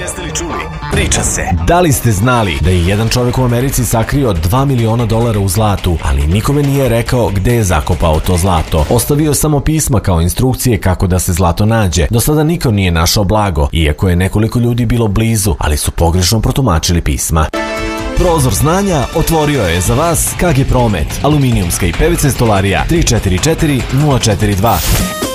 Jeste li čuli? Priča se. Da li ste znali da je jedan čovjek u Americi sakrio $2 miliona u zlatu, ali nikome nije rekao gde je zakopao to zlato. Ostavio samo pisma kao instrukcije kako da se zlato nađe. Do sada niko nije našao blago, iako je nekoliko ljudi bilo blizu, ali su pogrešno protumačili pisma. Prozor znanja otvorio je za vas KG Promet, aluminijumska i PVC stolarija 344 042.